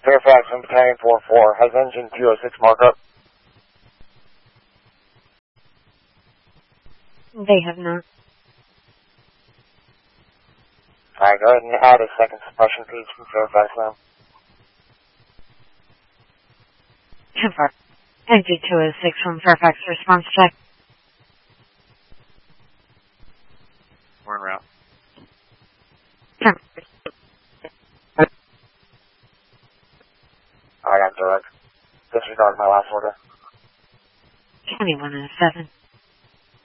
Fairfax and Battalion 4-4 has engine 206 markup. They have not. Alright, go ahead and add a second suppression piece from Fairfax now. Confirm. Engine 206 from Fairfax response check. We're en route. Alright, I'm direct. Disregard my last order. 21 and 7.